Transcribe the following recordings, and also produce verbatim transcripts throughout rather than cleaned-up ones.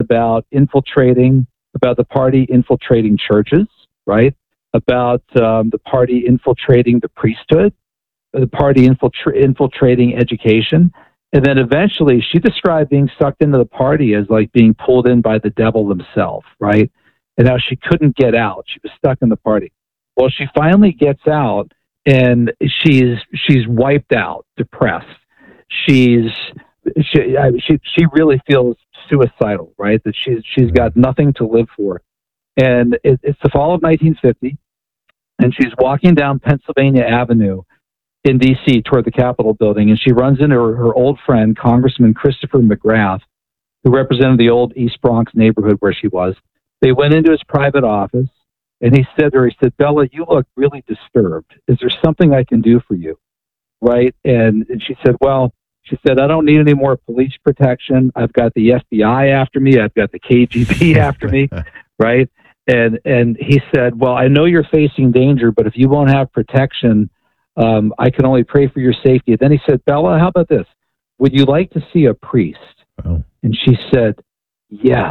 about infiltrating, about the party infiltrating churches, right? About um, the party infiltrating the priesthood, the party infiltra- infiltrating education. And then eventually she described being sucked into the party as like being pulled in by the devil himself, right? And how she couldn't get out. She was stuck in the party. Well, she finally gets out, and she's she's wiped out, depressed. She's she I, she she really feels suicidal, right? That she's she's got nothing to live for. And it, it's the fall of nineteen fifty, and she's walking down Pennsylvania Avenue in D C toward the Capitol building, and she runs into her, her old friend, Congressman Christopher McGrath, who represented the old East Bronx neighborhood where she was. They went into his private office, and he said to her, he said, "Bella, you look really disturbed. Is there something I can do for you?" Right? And, and she said, well, she said, "I don't need any more police protection. I've got the F B I after me. I've got the K G B after me." Right? And, and he said, "Well, I know you're facing danger, but if you won't have protection, um, I can only pray for your safety." And then he said, "Bella, how about this? Would you like to see a priest?" Oh. And she said, yes,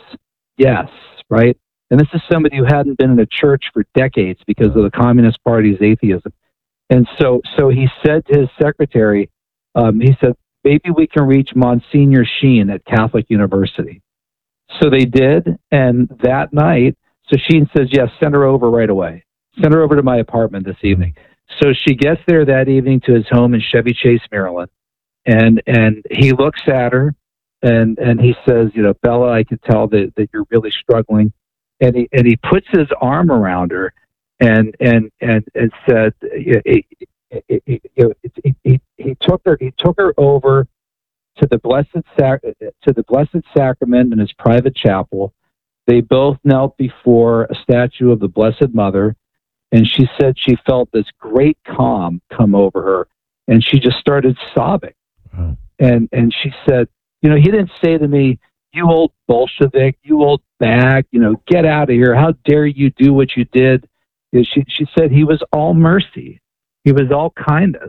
yes. Right? And this is somebody who hadn't been in a church for decades because of the Communist Party's atheism. And so, so he said to his secretary, um, he said, "Maybe we can reach Monsignor Sheen at Catholic University." So they did. And that night, so Sheen says, "Yes, send her over right away. Send her over to my apartment this evening." So she gets there that evening to his home in Chevy Chase, Maryland. And, and he looks at her. And and he says, "You know, Bella, I can tell that, that you're really struggling." And he and he puts his arm around her, and and and, and said, he, he, he, he, he took her he took her over to the blessed sac- to the Blessed Sacrament in his private chapel. They both knelt before a statue of the Blessed Mother, and she said she felt this great calm come over her, and she just started sobbing. Wow. And and she said, "You know, he didn't say to me, 'You old Bolshevik, you old bag, you know, get out of here. How dare you do what you did?' She, she said he was all mercy. He was all kindness."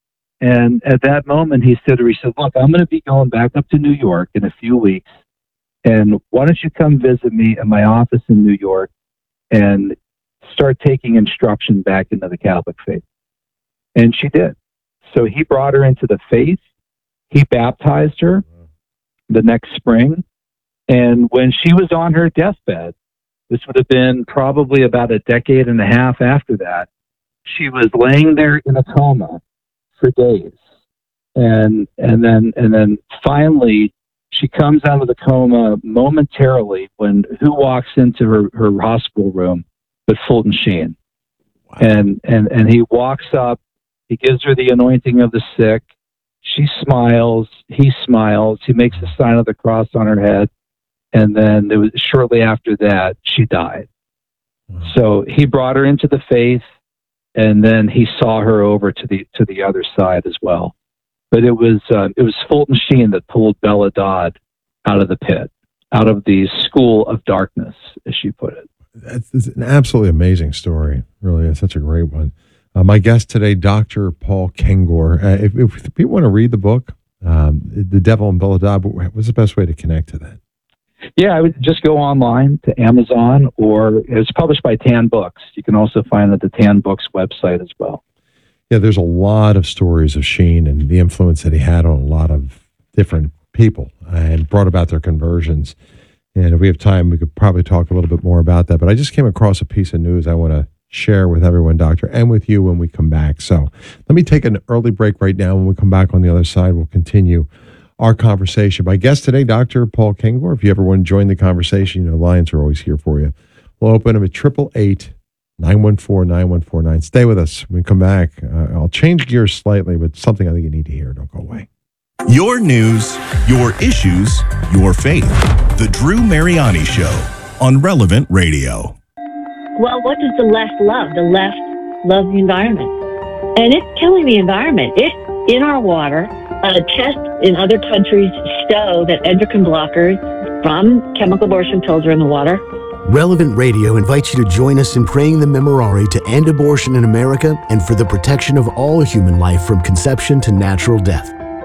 And at that moment, he said to her, he said, "Look, I'm going to be going back up to New York in a few weeks. And why don't you come visit me at my office in New York and start taking instruction back into the Catholic faith?" And she did. So he brought her into the faith. He baptized her the next spring. And when she was on her deathbed, this would have been probably about a decade and a half after that, she was laying there in a coma for days. And and then and then finally she comes out of the coma momentarily when who walks into her, her hospital room but Fulton Sheen. Wow. And and and he walks up, he gives her the anointing of the sick. She smiles, he smiles, he makes the sign of the cross on her head, and then it was shortly after that she died. Wow. So he brought her into the faith, and then he saw her over to the to the other side as well. But it was uh, it was Fulton Sheen that pulled Bella Dodd out of the pit, out of the school of darkness, as she put it. That's an absolutely amazing story. Really, it's such a great one. Uh, my guest today, Doctor Paul Kengor. Uh, if, if people want to read the book, um, The Devil and Bella Dodd, what's the best way to connect to that? Yeah, I would just go online to Amazon, or it's published by Tan Books. You can also find it at the Tan Books website as well. Yeah, there's a lot of stories of Sheen and the influence that he had on a lot of different people and brought about their conversions. And if we have time, we could probably talk a little bit more about that. But I just came across a piece of news I want to share with everyone, Doctor, and with you when we come back. So let me take an early break right now. When we come back on the other side, we'll continue our conversation. My guest today, Doctor Paul Kengor. If you ever want to join the conversation, you know, lines are always here for you. We'll open them at eight eight eight, nine one four, nine one four nine. Stay with us. When we come back, uh, I'll change gears slightly, but something I think you need to hear. Don't go away. Your news, your issues, your faith. The Drew Mariani Show on Relevant Radio. Well, what does the left love? The left loves the environment. And it's killing the environment. It's in our water. Uh, tests in other countries show that endocrine blockers from chemical abortion pills are in the water. Relevant Radio invites you to join us in praying the Memorare to end abortion in America and for the protection of all human life from conception to natural death.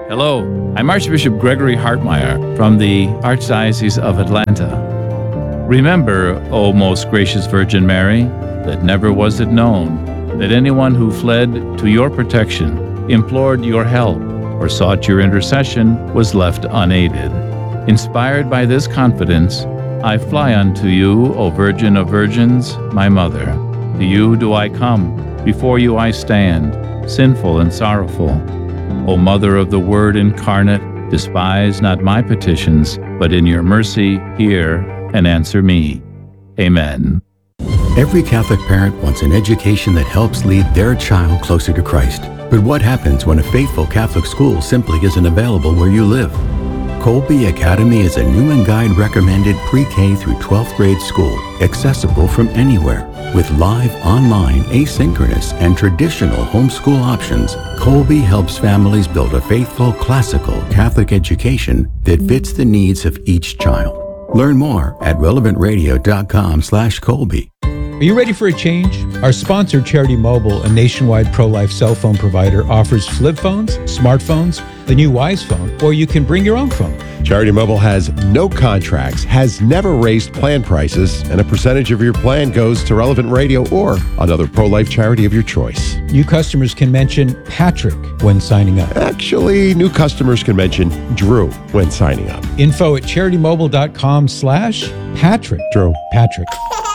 Hello, I'm Archbishop Gregory Hartmeyer from the Archdiocese of Atlanta. Remember, O most gracious Virgin Mary, that never was it known that anyone who fled to your protection, implored your help, or sought your intercession was left unaided. Inspired by this confidence, I fly unto you, O Virgin of Virgins, my Mother. To you do I come, before you I stand, sinful and sorrowful. O Mother of the Word incarnate, despise not my petitions, but in your mercy hear and answer me. Amen. Every Catholic parent wants an education that helps lead their child closer to Christ. But what happens when a faithful Catholic school simply isn't available where you live? Colby Academy is a Newman Guide recommended pre-K through twelfth grade school, accessible from anywhere. With live, online, asynchronous, and traditional homeschool options, Colby helps families build a faithful, classical Catholic education that fits the needs of each child. Learn more at relevant radio dot com slash Colby. Are you ready for a change? Our sponsor, Charity Mobile, a nationwide pro-life cell phone provider, offers flip phones, smartphones, the new Wise phone, or you can bring your own phone. Charity Mobile has no contracts, has never raised plan prices, and a percentage of your plan goes to Relevant Radio or another pro-life charity of your choice. New customers can mention Patrick when signing up. Actually, new customers can mention Drew when signing up. Info at charitymobile.com slash Patrick. Drew. Patrick.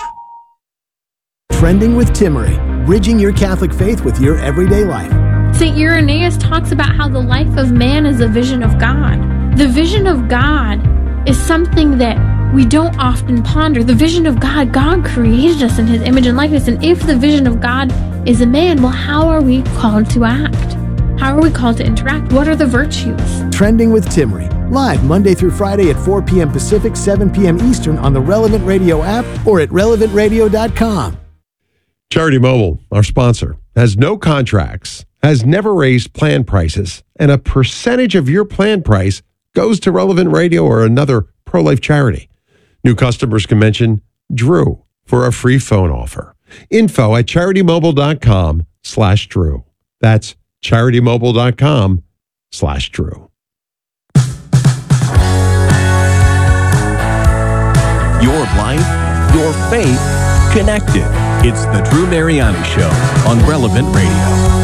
Trending with Timmery, bridging your Catholic faith with your everyday life. Saint Irenaeus talks about how the life of man is a vision of God. The vision of God is something that we don't often ponder. The vision of God, God created us in his image and likeness. And if the vision of God is a man, well, how are we called to act? How are we called to interact? What are the virtues? Trending with Timmery, live Monday through Friday at four p.m. Pacific, seven p.m. Eastern on the Relevant Radio app or at relevant radio dot com. Charity Mobile, our sponsor, has no contracts, has never raised plan prices, and a percentage of your plan price goes to Relevant Radio or another pro-life charity. New customers can mention Drew for a free phone offer. Info at charitymobile.com slash Drew. That's charitymobile.com slash Drew. Your life, your faith, connected. It's the Drew Mariani Show on Relevant Radio.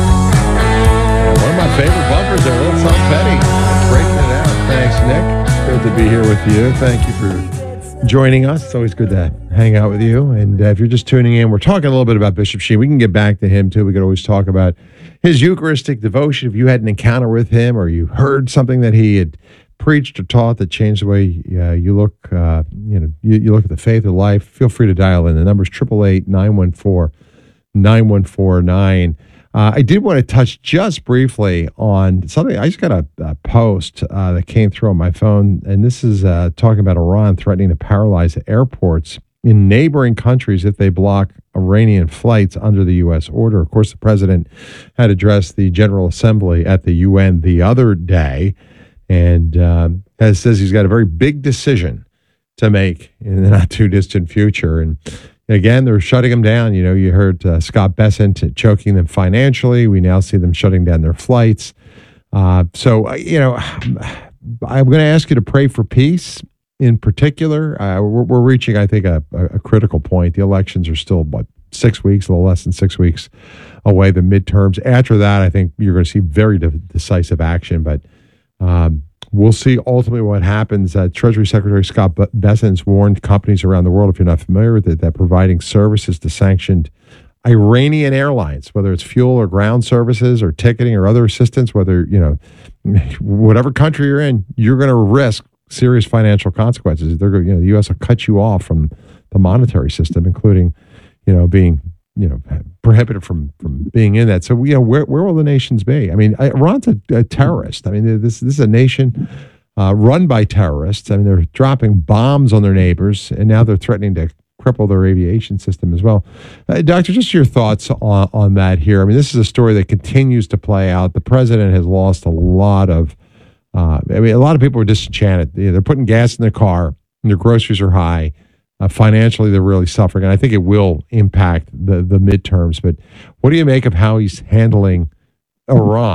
One of my favorite bumpers there, Little Tom Petty. Breaking it out. Thanks, Nick. Good to be here with you. Thank you for joining us. It's always good to hang out with you. And uh, if you're just tuning in, we're talking a little bit about Bishop Sheen. We can get back to him, too. We could always talk about his Eucharistic devotion. If you had an encounter with him or you heard something that he had preached or taught that changed the way uh, you look, uh, you know, you, you look at the faith of life, feel free to dial in. The number's eight eight eight, nine one four, nine one four nine. Uh, I did want to touch just briefly on something. I just got a, a post uh, that came through on my phone, and this is uh, talking about Iran threatening to paralyze airports in neighboring countries if they block Iranian flights under the U S order. Of course, the president had addressed the General Assembly at the U N the other day, and um, as says he's got a very big decision to make in the not too distant future. And again, they're shutting them down. You know, you heard uh, Scott Bessent choking them financially. We now see them shutting down their flights. Uh, so, uh, you know, I'm going to ask you to pray for peace in particular. Uh, we're, we're reaching, I think, a, a critical point. The elections are still, what, six weeks, a little less than six weeks away, the midterms. After that, I think you're going to see very de- decisive action. But um, we'll see ultimately what happens. Uh, Treasury Secretary Scott Bessent warned companies around the world, if you're not familiar with it, that providing services to sanctioned Iranian airlines, whether it's fuel or ground services or ticketing or other assistance, whether, you know, whatever country you're in, you're going to risk serious financial consequences. They're going, you know, the U S will cut you off from the monetary system, including, you know, being, you know, prohibited from from being in that. So, you know, where where will the nations be? I mean, Iran's a, a terrorist. I mean, this this is a nation uh, run by terrorists. I mean, they're dropping bombs on their neighbors, and now they're threatening to cripple their aviation system as well. Uh, Doctor, just your thoughts on, on that here. I mean, this is a story that continues to play out. The president has lost a lot of, uh, I mean, a lot of people are disenchanted. You know, they're putting gas in their car, and their groceries are high. Uh, financially, they're really suffering, and I think it will impact the, the midterms. But what do you make of how he's handling Iran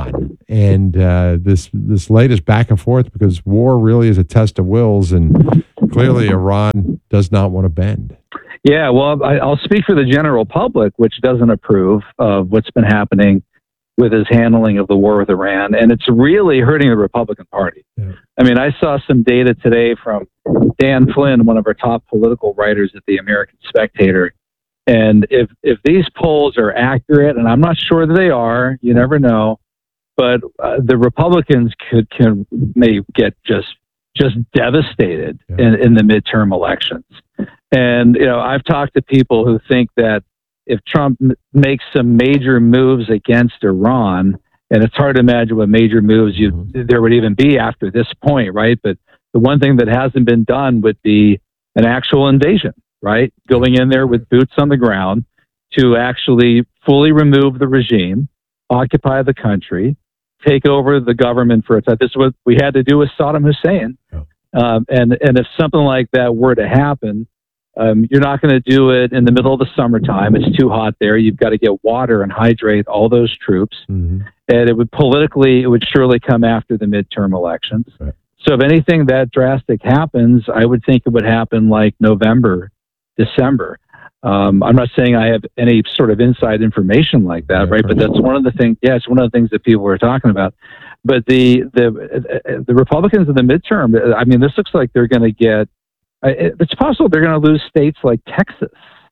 and uh, this this latest back and forth, because war really is a test of wills, and clearly Iran does not want to bend. Yeah, well, I, I'll speak for the general public, which doesn't approve of what's been happening with his handling of the war with Iran, and it's really hurting the Republican Party. Yeah. I mean, I saw some data today from Dan Flynn, one of our top political writers at the American Spectator, and if if these polls are accurate, and I'm not sure that they are, you never know, but uh, the Republicans could can may get just just devastated yeah. in, in the midterm elections. And you know, I've talked to people who think that if Trump m- makes some major moves against Iran, and it's hard to imagine what major moves you mm-hmm. there would even be after this point, right? But the one thing that hasn't been done would be an actual invasion, right? Going in there with boots on the ground to actually fully remove the regime, occupy the country, take over the government for a time. This is what we had to do with Saddam Hussein. Oh. Um, and, and if something like that were to happen, um, you're not going to do it in the middle of the summertime. It's too hot there. You've got to get water and hydrate all those troops. Mm-hmm. And it would politically, it would surely come after the midterm elections. Right. So if anything that drastic happens, I would think it would happen like November, December. Um, I'm not saying I have any sort of inside information like that, yeah, right? But that's one of the things. Yeah, it's one of the things that people were talking about. But the the the Republicans in the midterm, I mean, this looks like they're going to get. It's possible they're going to lose states like Texas,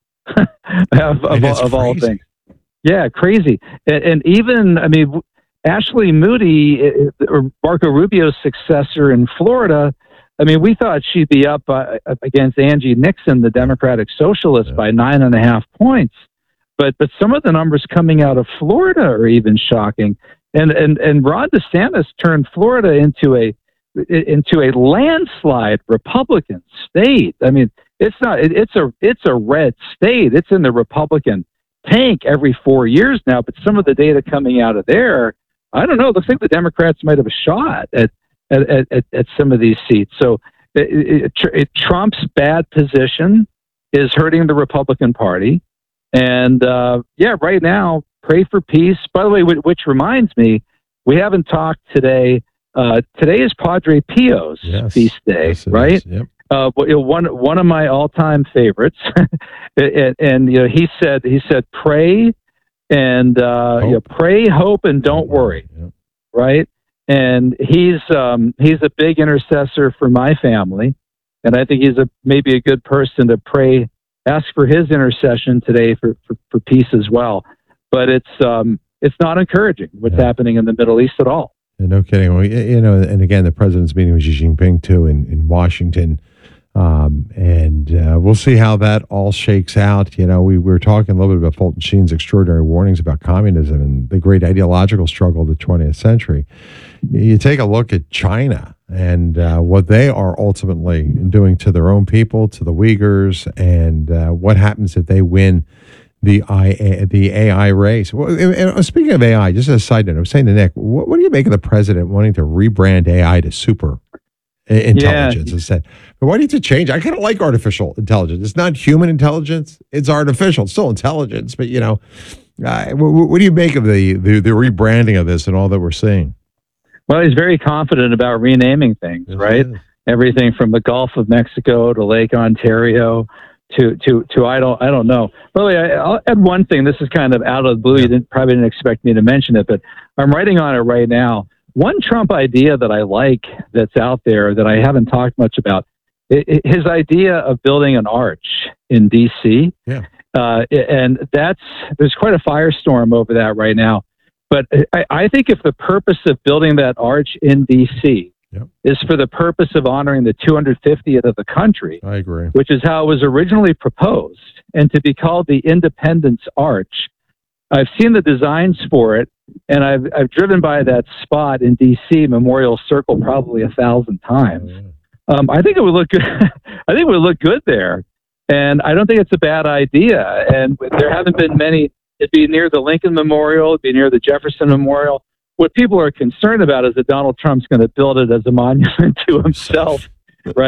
of, of, of all things. Yeah, crazy. And, and even, I mean, Ashley Moody, or Marco Rubio's successor in Florida. I mean, we thought she'd be up uh, against Angie Nixon, the Democratic Socialist, yeah. by nine and a half points. But but some of the numbers coming out of Florida are even shocking. And and and Ron DeSantis turned Florida into a into a landslide Republican state. I mean, it's not. It, it's a it's a red state. It's in the Republican tank every four years now. But some of the data coming out of there, I don't know. It looks like the Democrats might have a shot at. At, at, at some of these seats. So it, it, it, Trump's bad position is hurting the Republican Party. And uh, yeah, right now, pray for peace. By the way, which reminds me, we haven't talked today. Uh, today is Padre Pio's yes. feast day, yes, right? Yep. Uh, one one of my all-time favorites. and, and you know, he said he said pray and uh, you know, pray, hope, and don't worry, yep. right? And he's um, he's a big intercessor for my family, and I think he's a maybe a good person to pray, ask for his intercession today for, for, for peace as well. But it's um, it's not encouraging what's yeah. happening in the Middle East at all. Yeah, no kidding. Well, you know, and again, the president's meeting with Xi Jinping too in in Washington, um, and uh, we'll see how that all shakes out. You know, we, we were talking a little bit about Fulton Sheen's extraordinary warnings about communism and the great ideological struggle of the twentieth century. You take a look at China and uh, what they are ultimately doing to their own people, to the Uyghurs, and uh, what happens if they win the I A, the A I race. Well, and speaking of A I, just as a side note, I was saying to Nick, what, what do you make of the president wanting to rebrand A I to super intelligence yeah. instead? But why need to change? I kind of like artificial intelligence. It's not human intelligence; it's artificial. It's still intelligence, but you know, uh, what, what do you make of the, the the rebranding of this and all that we're seeing? Well, he's very confident about renaming things, yes, right? Everything from the Gulf of Mexico to Lake Ontario to to to I don't I don't know. By the way, I, I'll add one thing. This is kind of out of the blue. Yeah. You didn't, probably didn't expect me to mention it, but I'm writing on it right now. One Trump idea that I like that's out there that I haven't talked much about, it, it, his idea of building an arch in D C. Yeah. Uh, and that's there's quite a firestorm over that right now. But I, I think if the purpose of building that arch in D C yep. is for the purpose of honoring the two hundred fiftieth of the country, I agree. Which is how it was originally proposed, and to be called the Independence Arch, I've seen the designs for it, and I've I've driven by that spot in D C, Memorial Circle, probably a thousand times. Oh, yeah. um, I think it would look good. I think it would look good there, and I don't think it's a bad idea. And there haven't been many. It'd be near the Lincoln Memorial. It'd be near the Jefferson Memorial. What people are concerned about is that Donald Trump's going to build it as a monument to himself, right?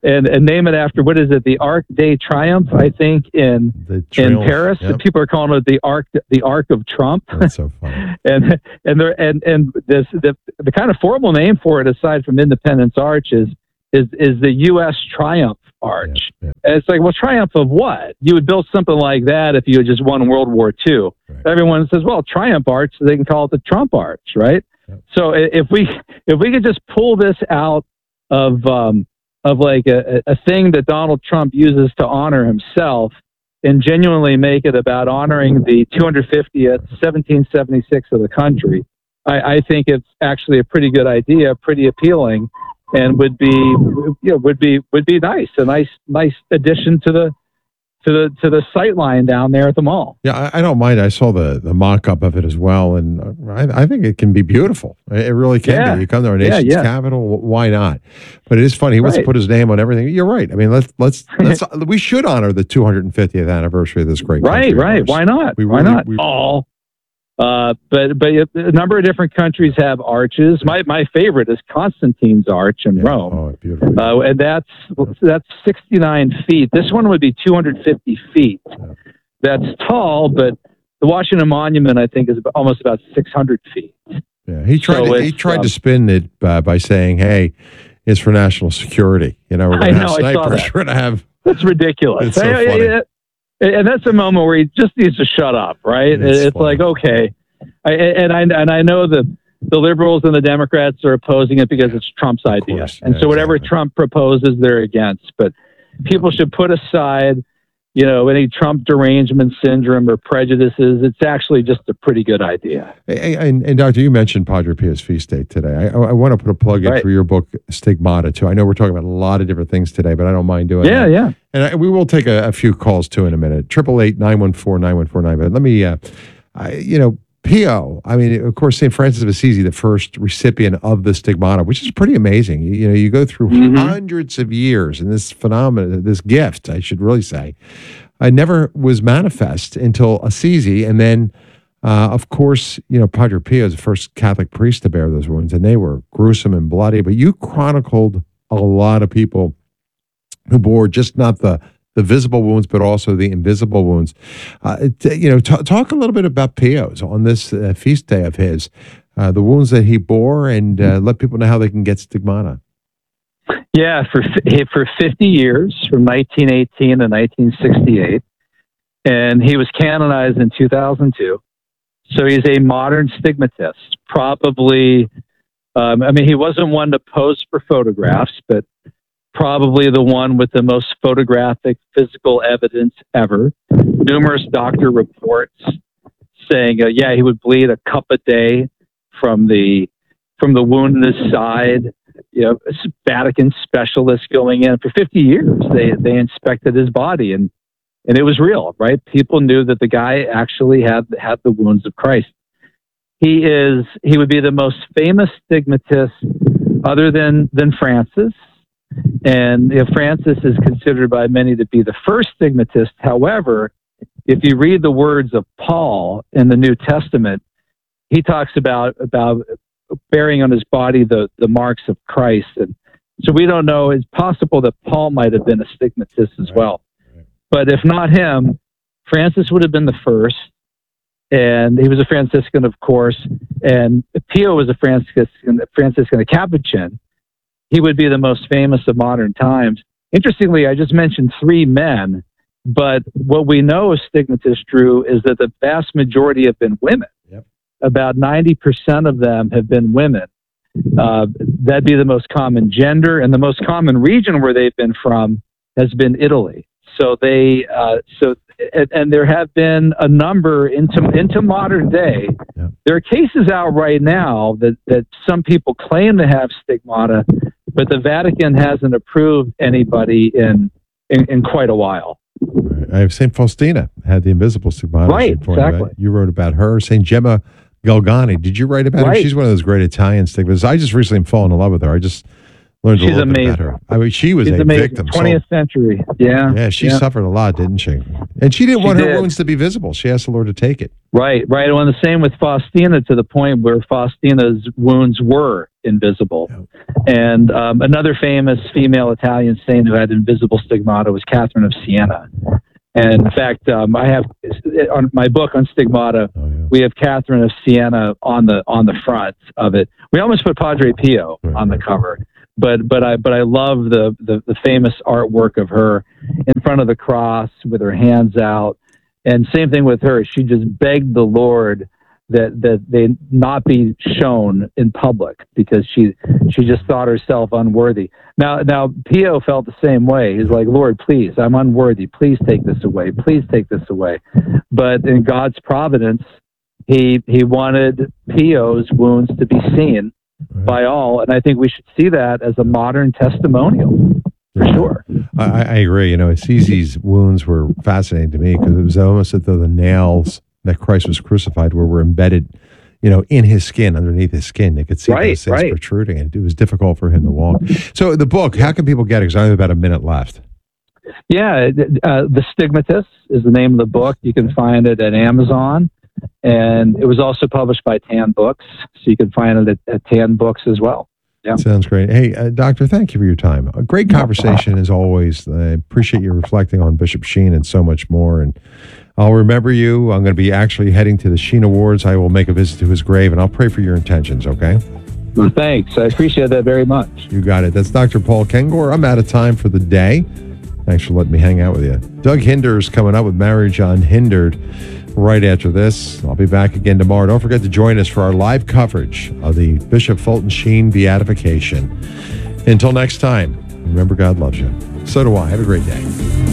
and, and name it after, what is it, the Arc de Triomphe, I think, in The in Triumph, Paris. yep. People are calling it the Arc the Arc of Trump. That's so funny. and and there and and this the the kind of formal name for it, aside from Independence Arch, is is is the U S Triumph Arch. Yeah, yeah. And it's like, well, triumph of what? You would build something like that if you had just won World War Two. Right. Everyone says, well, Triumph Arch, so they can call it the Trump Arch, right? Yep. So i- if we if we could just pull this out of um, of like a, a thing that Donald Trump uses to honor himself, and genuinely make it about honoring the two hundred fiftieth, seventeen seventy-six of the country, I, I think it's actually a pretty good idea, pretty appealing, and would be, you know, would be would be nice, a nice nice addition to the to the to the sight line down there at the mall. Yeah, I, I don't mind. I saw the, the mock-up of it as well, and uh, I, I think it can be beautiful. It really can Yeah. be. You come to our Yeah, nation's yeah. capital, wh- why not? But it is funny. He wants to Right. put his name on everything. You're right. I mean, let's let's let's we should honor the two hundred fiftieth anniversary of this great Right, country of right. ours. Why not? We Why really- not? we- All. Uh, but but a number of different countries have arches. My my favorite is Constantine's Arch in Yeah. Rome. Oh, beautiful. Uh, and that's that's sixty-nine feet. This one would be two hundred fifty feet. That's tall, but the Washington Monument, I think, is about, almost about six hundred feet. Yeah, he tried. So to, he it's, tried um, to spin it uh, by saying, "Hey, it's for national security." You know, we're I going to have know, I saw snipers. that. We're going to have. That's ridiculous. It's so I- I- funny. I- and that's a moment where he just needs to shut up, right? It's It's, funny. like, okay, I, and I and I know the the liberals and the Democrats are opposing it because it's Trump's idea, course. and Yeah, so whatever exactly. Trump proposes, they're against. But people should put aside, you know, any Trump derangement syndrome or prejudices. It's actually just a pretty good idea. Hey, And, and Doctor, you mentioned Padre Pio's feast day today. I, I want to put a plug in Right. for your book, Stigmata, too. I know we're talking about a lot of different things today, but I don't mind doing Yeah, that. yeah. And I, we will take a, a few calls, too, in a minute. Triple eight nine one four nine one four nine. But let me, uh, I, you know, Pio, I mean, of course, Saint Francis of Assisi, the first recipient of the Stigmata, which is pretty amazing. You, you know, you go through Mhm. hundreds of years, and this phenomenon, this gift, I should really say, I never was manifest until Assisi, and then, uh, of course, you know, Padre Pio is the first Catholic priest to bear those wounds, and they were gruesome and bloody. But you chronicled a lot of people who bore just not the the visible wounds, but also the invisible wounds. Uh, t- you know, t- talk a little bit about Pio's on this uh, feast day of his, uh, the wounds that he bore, and uh, let people know how they can get stigmata. Yeah, for fi- for fifty years, from nineteen eighteen to nineteen sixty-eight, and he was canonized in two thousand two. So he's a modern stigmatist. Probably, um, I mean, he wasn't one to pose for photographs, but probably the one with the most photographic physical evidence ever. Numerous doctor reports saying, uh, yeah, he would bleed a cup a day from the from the wound in his side. You know, Vatican specialists going in for fifty years. They they inspected his body, and and it was real, right? People knew that the guy actually had had the wounds of Christ. He is he would be the most famous stigmatist, other than than Francis. And you know, Francis is considered by many to be the first stigmatist. However, if you read the words of Paul in the New Testament, he talks about about bearing on his body the, the marks of Christ. And so we don't know. It's possible that Paul might have been a stigmatist as well. But if not him, Francis would have been the first. And he was a Franciscan, of course. And Pio was a Franciscan, Franciscan, a Capuchin. He would be the most famous of modern times. Interestingly, I just mentioned three men, but what we know of stigmatists, Drew, is that the vast majority have been women. Yep. About ninety percent of them have been women. Uh, that'd be the most common gender, and the most common region where they've been from has been Italy. So they, uh, so, and, and there have been a number into into modern day. Yeah. There are cases out right now that that some people claim to have stigmata, but the Vatican hasn't approved anybody in in, in quite a while. Right. I have Saint Faustina had the invisible stigmata. Right, you pointed out. exactly. You wrote about her. Saint Gemma Galgani. Did you write about her? Right. She's one of those great Italian stigmatists. I just recently fallen in love with her. I just Learned a She's little bit amazing. about her. I mean, she was She's a amazing. victim. So- twentieth century. Yeah. yeah, she yeah. suffered a lot, didn't she? And she didn't She want her did. wounds to be visible. She asked the Lord to take it. Right, right. And the same with Faustina, to the point where Faustina's wounds were invisible. And um, another famous female Italian saint who had invisible stigmata was Catherine of Siena. And in fact, um, I have on my book on stigmata, Oh, yeah. we have Catherine of Siena on the on the front of it. We almost put Padre Pio Right. on the cover, but but I but I love the, the the famous artwork of her in front of the cross with her hands out. And same thing with her. She just begged the Lord that that they not be shown in public because she she just thought herself unworthy. Now now Pio felt the same way. He's like, Lord, please, I'm unworthy. Please take this away. Please take this away. But in God's providence, he he wanted Pio's wounds to be seen by all, and I think we should see that as a modern testimonial for sure. I, I agree. You know, Assisi's wounds were fascinating to me because it was almost as though the nails that Christ was crucified were, were embedded, you know, in his skin, underneath his skin. They could see Right, those things right. protruding, and it was difficult for him to walk. So the book, how can people get it? Because I have about a minute left. Yeah, uh, The Stigmatist is the name of the book. You can find it at Amazon. And it was also published by Tan Books, so you can find it at, at Tan Books as well. Yeah. Sounds great. Hey, uh, Doctor, thank you for your time. A great conversation as always. I appreciate you reflecting on Bishop Sheen and so much more. And I'll remember you. I'm going to be actually heading to the Sheen Awards. I will make a visit to his grave, and I'll pray for your intentions, okay? Well, thanks. I appreciate that very much. You got it. That's Doctor Paul Kengor. I'm out of time for the day. Thanks for letting me hang out with you. Doug Hinder's coming up with Marriage Unhindered right after this. I'll be back again tomorrow. Don't forget to join us for our live coverage of the Bishop Fulton Sheen beatification. Until next time, remember God loves you. So do I. Have a great day.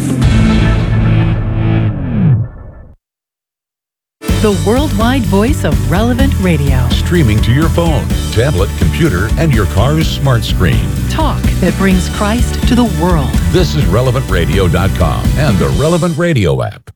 The worldwide voice of Relevant Radio. Streaming to your phone, tablet, computer, and your car's smart screen. Talk that brings Christ to the world. This is relevant radio dot com and the Relevant Radio app.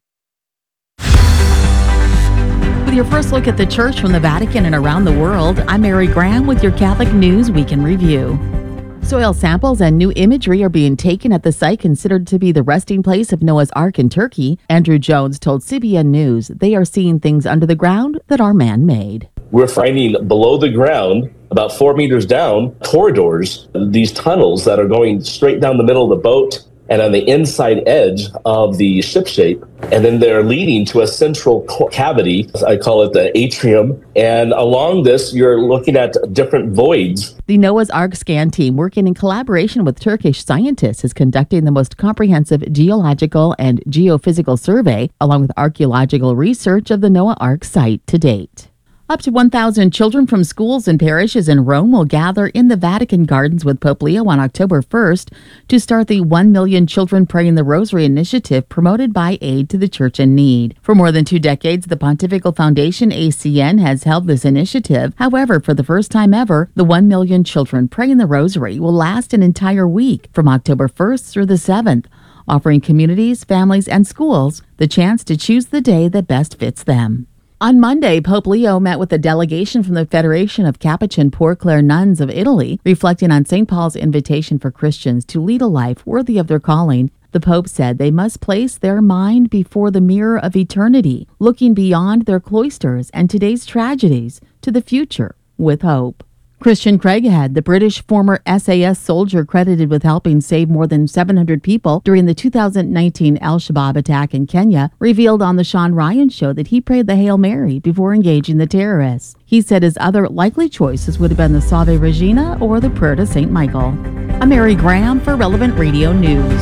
With your first look at the church from the Vatican and around the world, I'm Mary Graham with your Catholic News Week in Review. Soil samples and new imagery are being taken at the site considered to be the resting place of Noah's Ark in Turkey. Andrew Jones told C B N News they are seeing things under the ground that are man-made. We're finding below the ground, about four meters down, corridors, these tunnels that are going straight down the middle of the boat and on the inside edge of the ship shape. And then they're leading to a central cavity. I call it the atrium. And along this, you're looking at different voids. The Noah's Ark scan team, working in collaboration with Turkish scientists, is conducting the most comprehensive geological and geophysical survey, along with archaeological research of the Noah Ark site to date. Up to one thousand children from schools and parishes in Rome will gather in the Vatican Gardens with Pope Leo on October first to start the one million Children Praying the Rosary initiative promoted by Aid to the Church in Need. For more than two decades, the Pontifical Foundation, A C N, has held this initiative. However, for the first time ever, the one million Children Praying the Rosary will last an entire week from October first through the seventh, offering communities, families, and schools the chance to choose the day that best fits them. On Monday, Pope Leo met with a delegation from the Federation of Capuchin Poor Clare Nuns of Italy, reflecting on Saint Paul's invitation for Christians to lead a life worthy of their calling. The Pope said they must place their mind before the mirror of eternity, looking beyond their cloisters and today's tragedies to the future with hope. Christian Craighead, the British former S A S soldier credited with helping save more than seven hundred people during the two thousand nineteen Al-Shabaab attack in Kenya, revealed on The Sean Ryan Show that he prayed the Hail Mary before engaging the terrorists. He said his other likely choices would have been the Salve Regina or the prayer to Saint Michael. I'm Mary Graham for Relevant Radio News.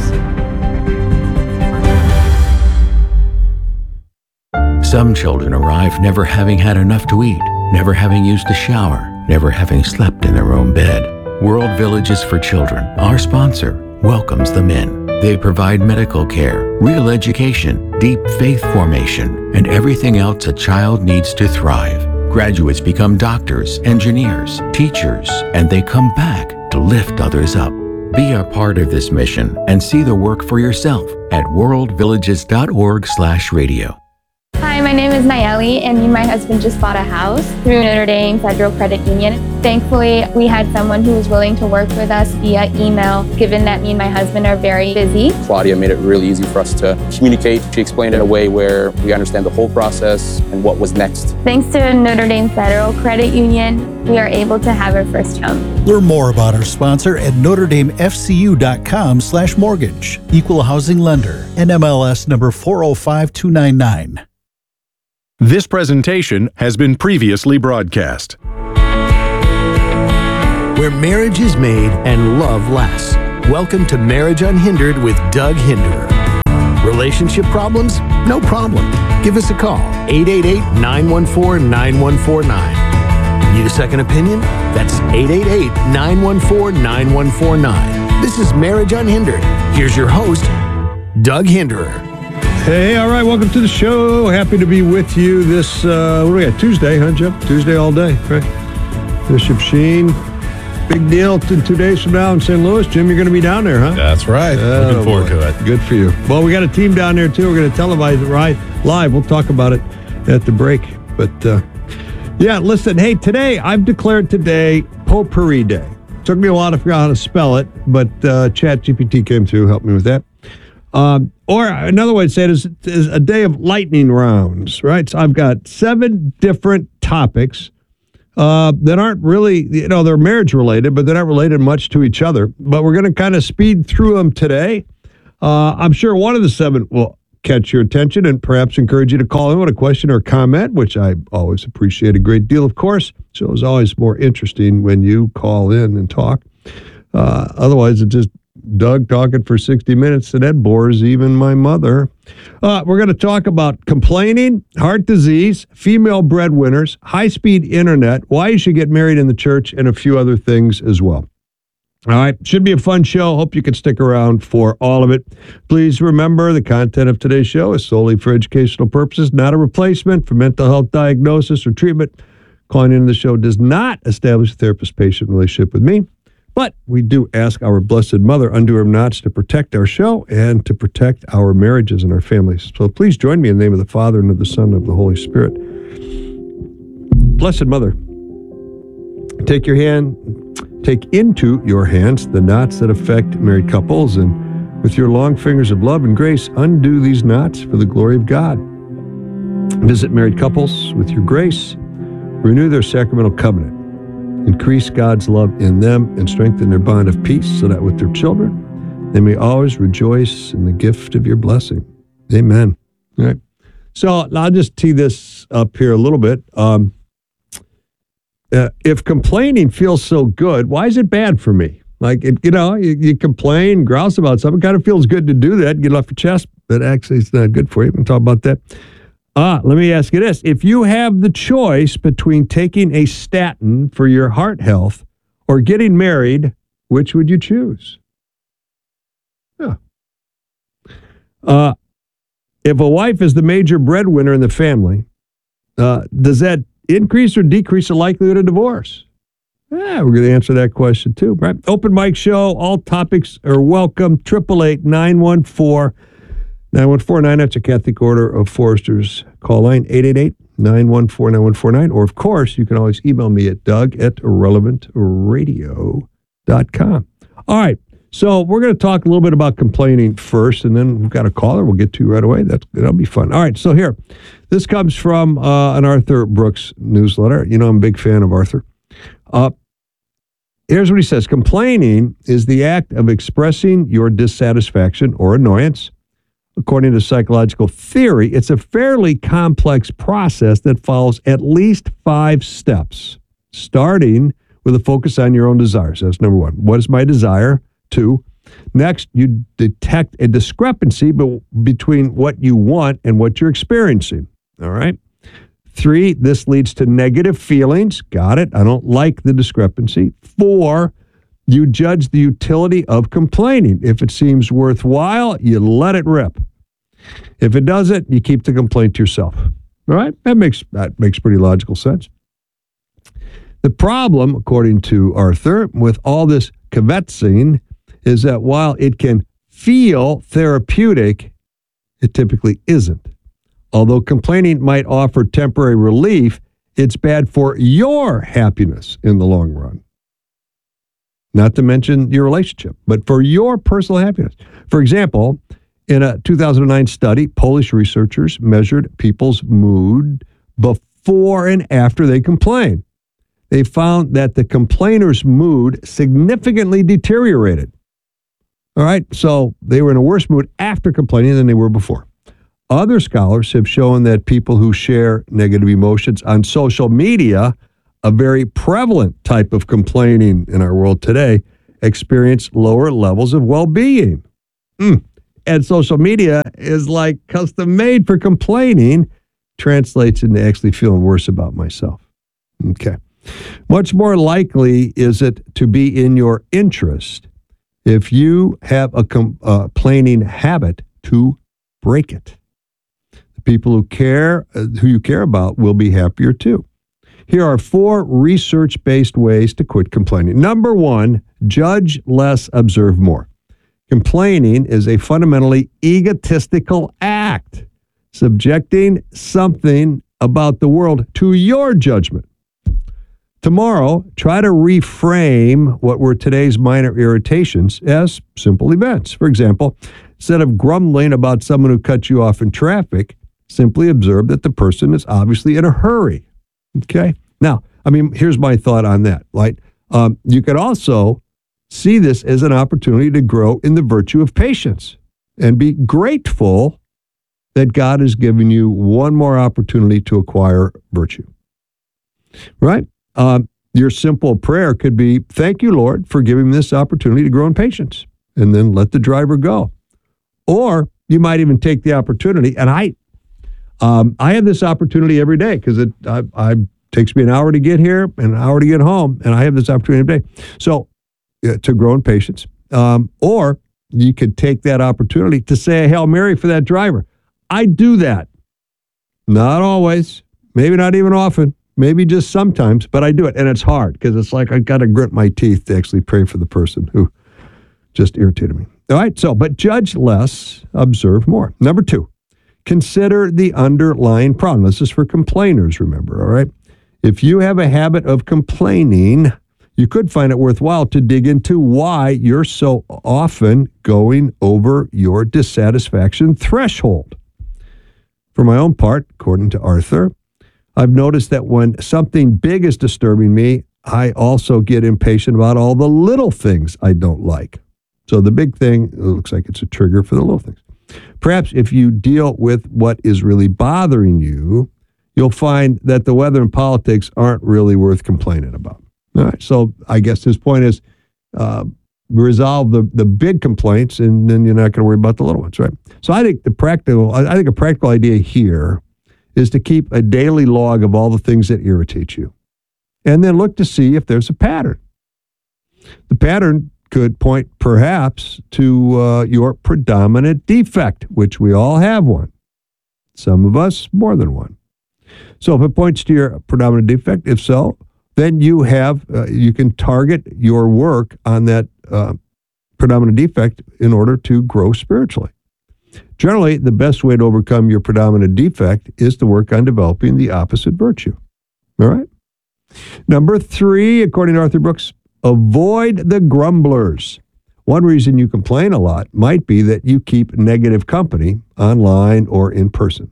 Some children arrive never having had enough to eat, never having used a shower, never having slept in their own bed. World Villages for Children, our sponsor, welcomes them in. They provide medical care, real education, deep faith formation, and everything else a child needs to thrive. Graduates become doctors, engineers, teachers, and they come back to lift others up. Be a part of this mission and see the work for yourself at world villages dot org slash radio. Hi, Hi, my name is Nayeli, and me and my husband just bought a house through Notre Dame Federal Credit Union. Thankfully, we had someone who was willing to work with us via email, given that me and my husband are very busy. Claudia made it really easy for us to communicate. She explained it in a way where we understand the whole process and what was next. Thanks to Notre Dame Federal Credit Union, we are able to have our first home. Learn more about our sponsor at notre dame f c u dot com slash mortgage. Equal housing lender. N M L S number four oh five two nine nine. This presentation has been previously broadcast. Where marriage is made and love lasts. Welcome to Marriage Unhindered with Doug Hinderer. Relationship problems? No problem. Give us a call, eight eight eight, nine one four, nine one four nine. Need a second opinion? That's eight eight eight, nine one four, nine one four nine. This is Marriage Unhindered. Here's your host, Doug Hinderer. Hey, all right, welcome to the show. Happy to be with you this, uh, what do we got, Tuesday, huh, Jim? Tuesday all day, right? Bishop Sheen, big deal t- two days from now in Saint Louis. Jim, you're going to be down there, huh? That's right. Oh, Looking forward boy. to it. Good for you. Well, we got a team down there, too. We're going to televise it right live. We'll talk about it at the break. But, uh, yeah, listen, hey, today, I've declared today Potpourri Day. Took me a while to figure out how to spell it, but uh, ChatGPT came through, helped me with that. Um, or another way to say it is, is a day of lightning rounds, right? So I've got seven different topics uh, that aren't really, you know, they're marriage related, but they're not related much to each other. But we're going to kind of speed through them today. Uh, I'm sure one of the seven will catch your attention and perhaps encourage you to call in with a question or comment, which I always appreciate a great deal, of course. So it's always more interesting when you call in and talk. Uh, otherwise, it just Doug talking for sixty minutes, and that bores even my mother. Uh, we're going to talk about complaining, heart disease, female breadwinners, high-speed internet, why you should get married in the church, and a few other things as well. All right, should be a fun show. Hope you can stick around for all of it. Please remember the content of today's show is solely for educational purposes, not a replacement for mental health diagnosis or treatment. Calling into the show does not establish a therapist-patient relationship with me. But we do ask our Blessed Mother, undo her knots, to protect our show and to protect our marriages and our families. So please join me in the name of the Father, and of the Son, and of the Holy Spirit. Blessed Mother, take your hand, take into your hands the knots that affect married couples, and with your long fingers of love and grace, undo these knots for the glory of God. Visit married couples with your grace, renew their sacramental covenant. Increase God's love in them and strengthen their bond of peace so that with their children, they may always rejoice in the gift of your blessing. Amen. All right. So I'll just tee this up here a little bit. Um, uh, if complaining feels so good, why is it bad for me? Like, it, you know, you, you complain, grouse about something. It kind of feels good to do that, get it off your chest, but actually it's not good for you. We can talk about that. Ah, let me ask you this. If you have the choice between taking a statin for your heart health or getting married, which would you choose? Yeah. Uh, if a wife is the major breadwinner in the family, uh, does that increase or decrease the likelihood of divorce? Yeah, we're going to answer that question too, right? Open mic show. All topics are welcome. eight eight eight, nine one four, nine one four nine. That's a Catholic Order of Foresters call line, eight eight eight, nine one four, nine one four nine. Or, of course, you can always email me at doug at irrelevant radio dot com. All right, so we're going to talk a little bit about complaining first, and then we've got a caller we'll get to right away. That's, that'll be fun. All right, so here, this comes from uh, an Arthur Brooks newsletter. You know, I'm a big fan of Arthur. Uh, here's what he says. Complaining is the act of expressing your dissatisfaction or annoyance. According to psychological theory, it's a fairly complex process that follows at least five steps, starting with a focus on your own desires. That's number one. What is my desire? Two. Next, you detect a discrepancy be- between what you want and what you're experiencing. All right. Three, this leads to negative feelings. Got it. I don't like the discrepancy. Four, you judge the utility of complaining. If it seems worthwhile, you let it rip. If it doesn't, you keep the complaint to yourself. All right? That makes that makes pretty logical sense. The problem, according to Arthur, with all this kvetching is that while it can feel therapeutic, it typically isn't. Although complaining might offer temporary relief, it's bad for your happiness in the long run. Not to mention your relationship, but for your personal happiness. For example, in a two thousand nine study, Polish researchers measured people's mood before and after they complain. They found that the complainer's mood significantly deteriorated. All right, so they were in a worse mood after complaining than they were before. Other scholars have shown that people who share negative emotions on social media, a very prevalent type of complaining in our world today, experience lower levels of well-being. Mm. And social media is like custom made for complaining, translates into actually feeling worse about myself. Okay. Much more likely is it to be in your interest if you have a complaining habit to break it. The people who care, uh, who you care about will be happier too. Here are four research-based ways to quit complaining. Number one, judge less, observe more. Complaining is a fundamentally egotistical act, subjecting something about the world to your judgment. Tomorrow, try to reframe what were today's minor irritations as simple events. For example, instead of grumbling about someone who cut you off in traffic, simply observe that the person is obviously in a hurry. Okay? Now, I mean, here's my thought on that. Right? Um, you could also see this as an opportunity to grow in the virtue of patience and be grateful that God has given you one more opportunity to acquire virtue. Right? Um, your simple prayer could be, thank you, Lord, for giving me this opportunity to grow in patience, and then let the driver go. Or you might even take the opportunity, and I um, I have this opportunity every day because it I, I takes me an hour to get here and an hour to get home, and I have this opportunity every day. So uh, to grow in patience. Um, or you could take that opportunity to say a Hail Mary for that driver. I do that. Not always, maybe not even often. Maybe just sometimes, but I do it. And it's hard because it's like I got to grit my teeth to actually pray for the person who just irritated me. All right. So, but judge less, observe more. Number two, consider the underlying problem. This is for complainers, remember. All right. If you have a habit of complaining, you could find it worthwhile to dig into why you're so often going over your dissatisfaction threshold. For my own part, according to Arthur, I've noticed that when something big is disturbing me, I also get impatient about all the little things I don't like. So the big thing, it looks like it's a trigger for the little things. Perhaps if you deal with what is really bothering you, you'll find that the weather and politics aren't really worth complaining about. All right. So I guess his point is uh, resolve the, the big complaints, and then you're not going to worry about the little ones, right? So I think the practical, I think a practical idea here is to keep a daily log of all the things that irritate you. And then look to see if there's a pattern. The pattern could point perhaps to uh, your predominant defect, which we all have one. Some of us more than one. So if it points to your predominant defect, if so, then you have, uh, you can target your work on that uh, predominant defect in order to grow spiritually. Generally, the best way to overcome your predominant defect is to work on developing the opposite virtue. All right? Number three, according to Arthur Brooks, avoid the grumblers. One reason you complain a lot might be that you keep negative company online or in person.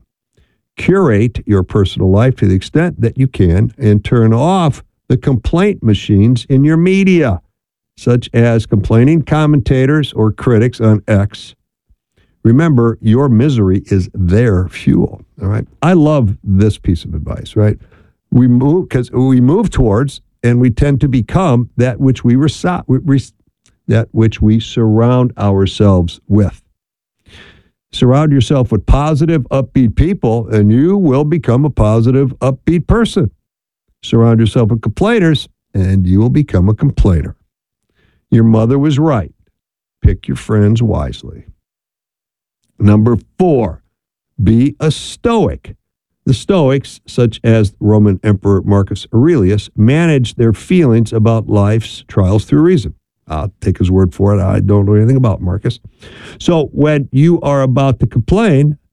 Curate your personal life to the extent that you can and turn off the complaint machines in your media, such as complaining commentators or critics on X. Remember, your misery is their fuel. All right. I love this piece of advice, right? We move because we move towards and we tend to become that which we resi- we, that which we surround ourselves with. Surround yourself with positive, upbeat people, and you will become a positive, upbeat person. Surround yourself with complainers, and you will become a complainer. Your mother was right. Pick your friends wisely. Number four, be a Stoic. The Stoics, such as Roman Emperor Marcus Aurelius, managed their feelings about life's trials through reason. I'll take his word for it. I don't know anything about Marcus. So when you are about to complain,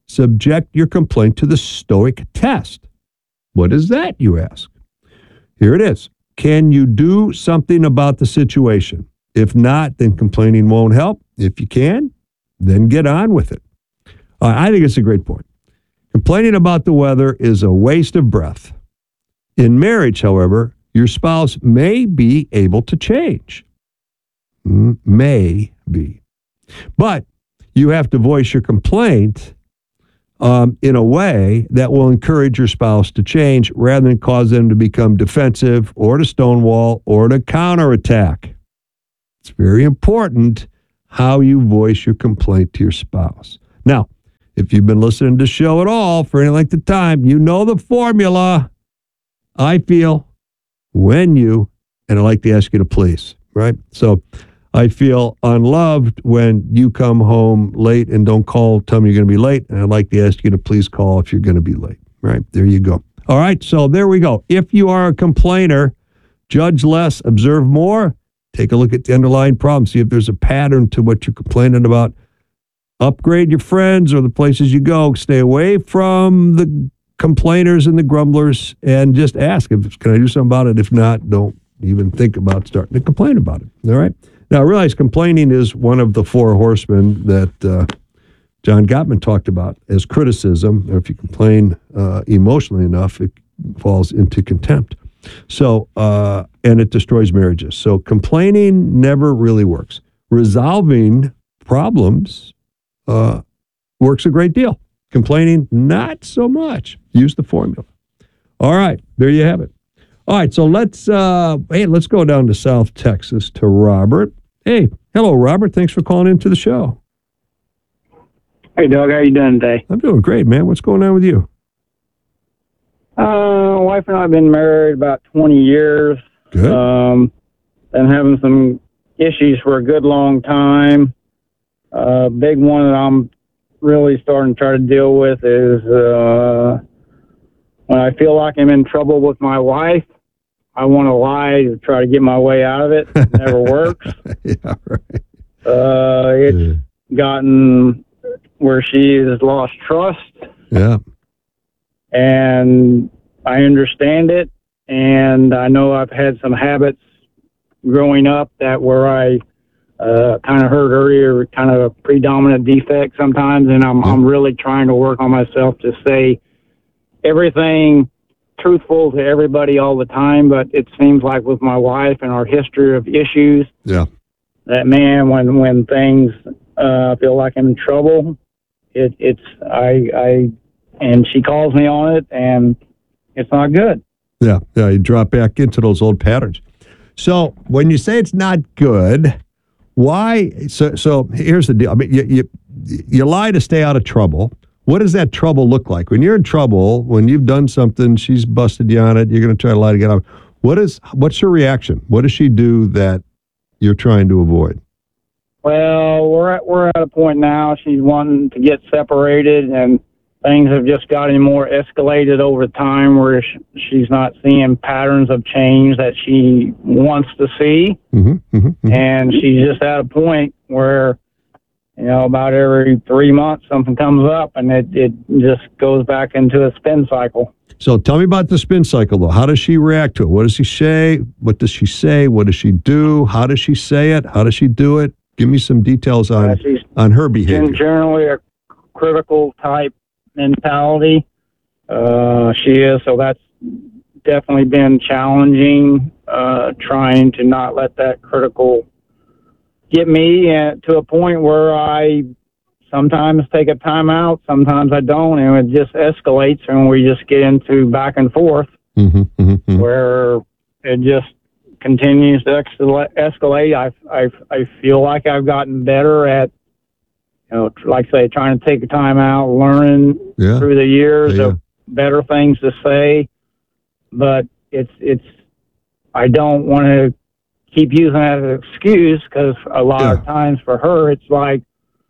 subject your complaint to the Stoic test. What is that, you ask? Here it is. Can you do something about the situation? If not, then complaining won't help. If you can, then get on with it. Uh, I think it's a great point. Complaining about the weather is a waste of breath. In marriage, however, your spouse may be able to change. Mm, may be. But you have to voice your complaint um, in a way that will encourage your spouse to change rather than cause them to become defensive or to stonewall or to counterattack. It's very important how you voice your complaint to your spouse. Now, if you've been listening to the show at all for any length of time, you know the formula. I feel, when you, and I like to ask you to please, right? So I feel unloved when you come home late and don't call, tell me you're going to be late, and I'd like to ask you to please call if you're going to be late, right? There you go. All right, so there we go. If you are a complainer, judge less, observe more, take a look at the underlying problem, see if there's a pattern to what you're complaining about. Upgrade your friends or the places you go. Stay away from the complainers and the grumblers and just ask, if, can I do something about it? If not, don't even think about starting to complain about it. All right? Now, I realize complaining is one of the four horsemen that uh, John Gottman talked about as criticism. Or if you complain uh, emotionally enough, it falls into contempt. So, uh, and it destroys marriages. So complaining never really works. Resolving problems uh, works a great deal. Complaining, not so much. Use the formula. All right, there you have it. All right, so let's uh, hey, let's go down to South Texas to Robert. Hey, hello, Robert. Thanks for calling into the show. Hey, Doug. How you doing today? I'm doing great, man. What's going on with you? Uh, wife and I have been married about twenty years. Good. Um, been having some issues for a good long time. Uh, big one that I'm really starting to try to deal with is uh, when I feel like I'm in trouble with my wife, I want to lie to try to get my way out of it. It never works. Yeah, right. Uh, it's yeah. gotten where she has lost trust. Yeah. And I understand it. And I know I've had some habits growing up that where I uh, kind of heard earlier, kind of a predominant defect sometimes. And I'm, yeah. I'm really trying to work on myself to say everything truthful to everybody all the time. But it seems like with my wife and our history of issues, yeah, that man, when, when things uh, feel like I'm in trouble, it, it's, I, I, and she calls me on it and it's not good. Yeah. Yeah. You drop back into those old patterns. So when you say it's not good, why? So, so here's the deal. I mean, you, you, you lie to stay out of trouble. What does that trouble look like? When you're in trouble, when you've done something, she's busted you on it, you're going to try to lie to get out. What is, what's her reaction? What does she do that you're trying to avoid? Well, we're at, we're at a point now, she's wanting to get separated, and things have just gotten more escalated over time where sh- she's not seeing patterns of change that she wants to see. Mm-hmm, mm-hmm, mm-hmm. And she's just at a point where, you know, about every three months something comes up and it, it just goes back into a spin cycle. So tell me about the spin cycle, though. How does she react to it? What does she say? What does she say? What does she do? How does she say it? How does she do it? Give me some details on, uh, on her behavior. Generally a critical type mentality. Uh, she is, so that's definitely been challenging, uh, trying to not let that critical get me uh, to a point where I sometimes take a time out, sometimes I don't, and it just escalates and we just get into back and forth mm-hmm, mm-hmm. where it just continues to escalate. I, I, I feel like I've gotten better at, you know, like I say, trying to take a time out, learning yeah. through the years yeah. of better things to say. But it's, it's, I don't want to keep using that as an excuse because a lot yeah. of times for her, it's like,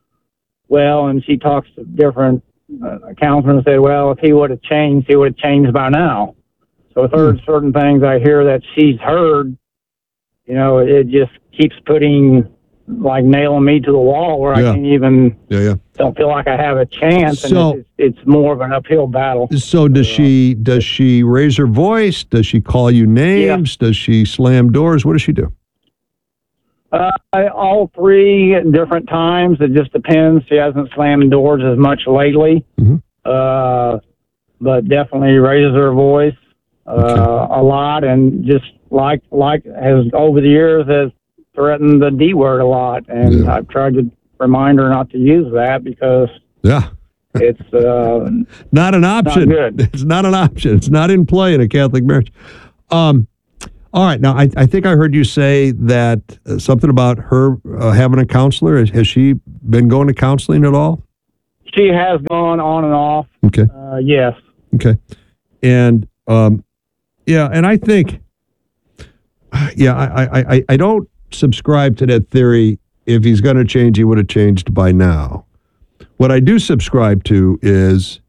well, and she talks to different uh, counselors and say, well, if he would have changed, he would have changed by now. So with her, hmm. certain things I hear that she's heard, you know, it just keeps putting like nailing me to the wall where Yeah. I can't even Yeah, yeah. don't feel like I have a chance, and So- it's, it's more of an uphill battle. So does she does she raise her voice? Does she call you names? Does she slam doors? What does she do? Uh, all three at different times. It just depends. She hasn't slammed doors as much lately, Mhm. uh, but definitely raises her voice uh, a lot, and just like like has over the years has threatened the D word a lot. And I've tried to remind her not to use that because Yeah. it's uh, Not an option. Not good. It's not an option. It's not in play in a Catholic marriage. Um, all right. Now, I, I think I heard you say that uh, something about her uh, having a counselor. Has, has she been going to counseling at all? she has gone on and off. Okay. Uh, yes. Okay. And, um, yeah, and I think, yeah, I, I, I, I don't subscribe to that theory. If he's going to change, he would have changed by now. What I do subscribe to is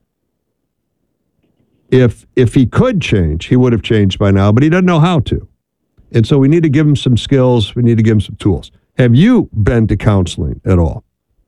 if if he could change, he would have changed by now, but he doesn't know how to. And so we need to give him some skills. We need to give him some tools. Have you been to counseling at all?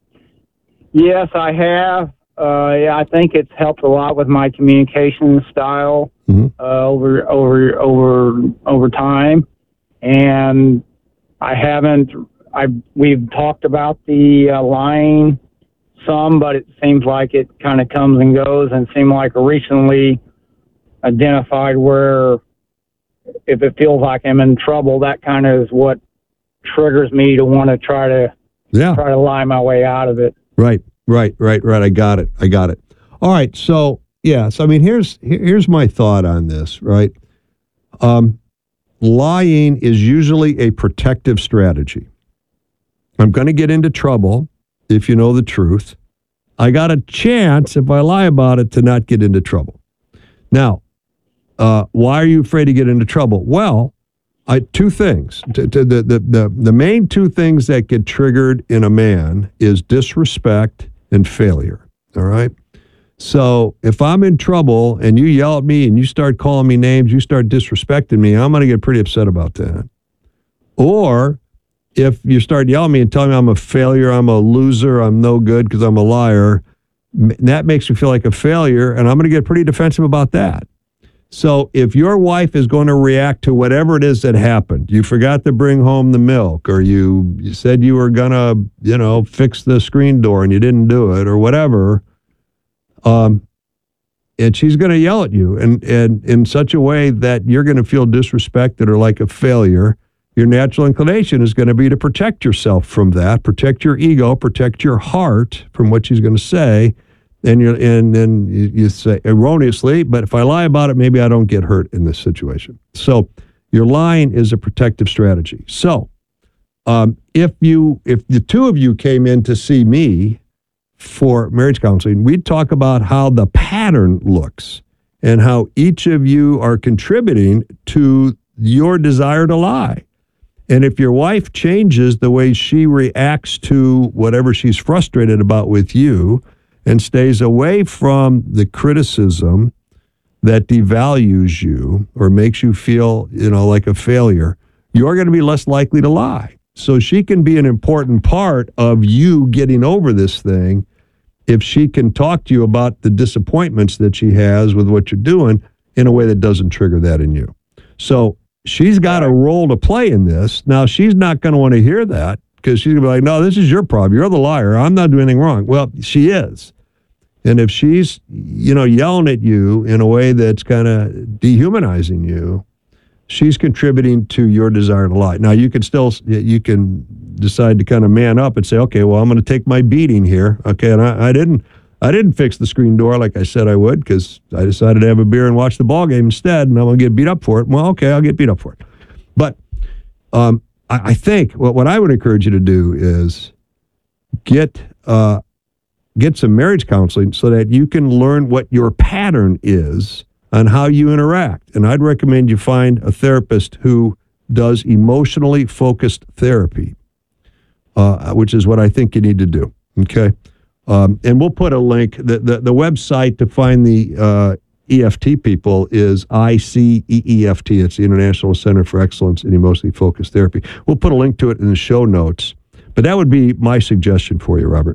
Yes, I have. Uh, yeah, I think it's helped a lot with my communication style mm-hmm. uh, over over over over time, and I haven't. I we've talked about the uh, lying some, but it seems like it kind of comes and goes, and seemed like recently identified where if it feels like I'm in trouble, that kind of is what triggers me to want to try to yeah. try to lie my way out of it. Right, right, right, right. I got it. I got it. All right. So, yeah. So, I mean, here's here's my thought on this, right? Um, lying is usually a protective strategy. I'm going to get into trouble if you know the truth. I got a chance, if I lie about it, to not get into trouble. Now, uh, why are you afraid to get into trouble? Well, I, two things. To, to the, the, the, the main two things that get triggered in a man is disrespect and failure. All right? So if I'm in trouble and you yell at me and you start calling me names, you start disrespecting me, I'm going to get pretty upset about that. Or if you start yelling at me and telling me I'm a failure, I'm a loser, I'm no good because I'm a liar, that makes me feel like a failure, and I'm going to get pretty defensive about that. So if your wife is going to react to whatever it is that happened, you forgot to bring home the milk, or you, you said you were going to, you know, fix the screen door and you didn't do it, or whatever, um, and she's going to yell at you and, and in such a way that you're going to feel disrespected or like a failure, your natural inclination is going to be to protect yourself from that, protect your ego, protect your heart from what she's going to say. And you and then you, you say erroneously, but if I lie about it, maybe I don't get hurt in this situation. So your lying is a protective strategy. So um, if you if the two of you came in to see me for marriage counseling, we'd talk about how the pattern looks and how each of you are contributing to your desire to lie. And if your wife changes the way she reacts to whatever she's frustrated about with you, and stays away from the criticism that devalues you or makes you feel, you know, like a failure, you're going to be less likely to lie. So she can be an important part of you getting over this thing if she can talk to you about the disappointments that she has with what you're doing in a way that doesn't trigger that in you. So she's got a role to play in this. Now, she's not going to want to hear that, because she's going to be like, no, this is your problem. You're the liar. I'm not doing anything wrong. Well, she is. And if she's, you know, yelling at you in a way that's kind of dehumanizing you, she's contributing to your desire to lie. Now, you can still, you can decide to kind of man up and say, okay, well, I'm going to take my beating here. Okay, and I, I didn't, I didn't fix the screen door like I said I would, because I decided to have a beer and watch the ball game instead, and I'm going to get beat up for it. Well, okay, I'll get beat up for it. But, um, I think what, what I would encourage you to do is get uh, get some marriage counseling so that you can learn what your pattern is on how you interact. And I'd recommend you find a therapist who does emotionally focused therapy, uh, which is what I think you need to do. Okay, um, and we'll put a link. The the, the website to find the uh, E F T people is I C E E F T. It's the International Center for Excellence in Emotionally Focused Therapy. We'll put a link to it in the show notes. But that would be my suggestion for you, Robert.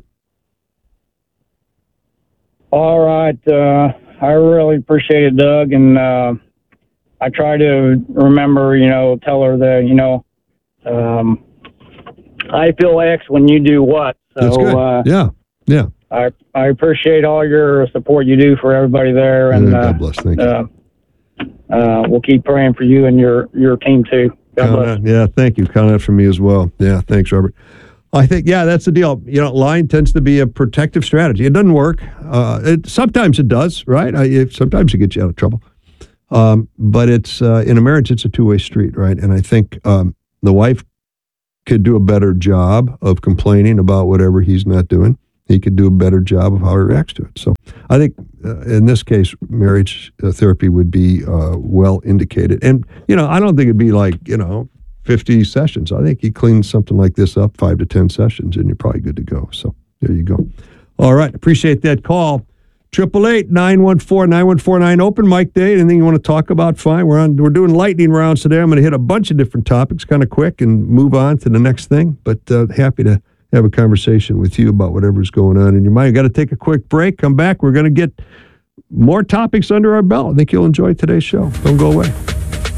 All right. Uh, I really appreciate it, Doug. And uh, I try to remember, you know, tell her that, you know, um, I feel X when you do what. So, That's good. Uh, yeah, yeah. I I appreciate all your support you do for everybody there. And Yeah, uh, God bless. Thank you. uh, uh, we'll keep praying for you and your, your team, too. God Count bless. on- yeah, thank you. Count on it from me as well. Yeah, thanks, Robert. I think, yeah, that's the deal. You know, lying tends to be a protective strategy. It doesn't work. Uh, it, sometimes it does, right? I, it, sometimes it gets you out of trouble. Um, but it's uh, in a marriage, it's a two-way street, right? And I think um, the wife could do a better job of complaining about whatever he's not doing. He could do a better job of how he reacts to it. So I think uh, in this case, marriage uh, therapy would be uh, well indicated. And, you know, I don't think it'd be like, you know, fifty sessions. I think you clean something like this up, five to ten sessions, and you're probably good to go. So there you go. All right. Appreciate that call. Triple eight nine one four nine one four nine open mic day. Anything you want to talk about? Fine. We're on. We're doing lightning rounds today. I'm going to hit a bunch of different topics, kind of quick, and move on to the next thing. But uh, happy to have a conversation with you about whatever's going on in your mind. Got to take a quick break. Come back. We're going to get more topics under our belt. I think you'll enjoy today's show. Don't go away.